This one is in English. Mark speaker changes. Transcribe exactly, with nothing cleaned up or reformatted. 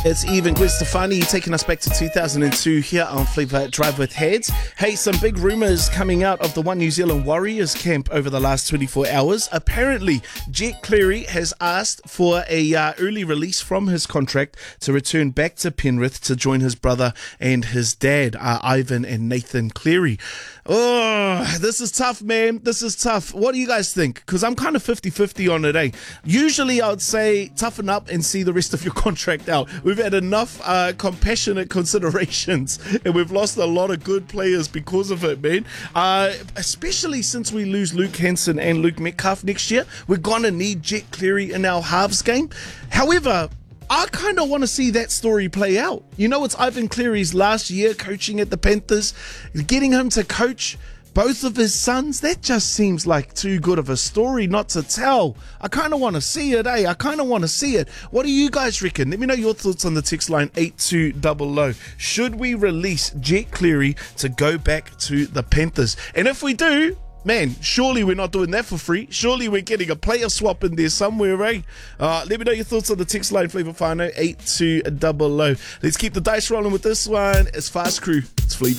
Speaker 1: It's even Gwen Stefani taking us back to two thousand two here on Flavour Drive with Heads. Hey, some big rumours coming out of the One New Zealand Warriors camp over the last twenty-four hours. Apparently, Jet Cleary has asked for a uh, early release from his contract to return back to Penrith to join his brother and his dad, uh, Ivan and Nathan Cleary. Oh, this is tough, man. This is tough. What do you guys think? Because I'm kind of fifty-fifty on it, eh? Usually, I would say toughen up and see the rest of your contract out. We've had enough uh, compassionate considerations, and we've lost a lot of good players because of it, man. Uh, especially since we lose Luke Hanson and Luke Metcalf next year. We're going to need Jet Cleary in our halves game. However, I kind of want to see that story play out. You know, it's Ivan Cleary's last year coaching at the Panthers. Getting him to coach both of his sons, that just seems like too good of a story not to tell. I kind of want to see it, eh? I kind of want to see it. What do you guys reckon? Let me know your thoughts on the text line eight two double oh. Should we release Jet Cleary to go back to the Panthers? And if we do, man, surely we're not doing that for free. Surely we're getting a player swap in there somewhere, eh? Uh, let me know your thoughts on the text line, Flavour Whānau, eight two double oh. Let's keep the dice rolling with this one. It's Fast Crew. It's Flavour.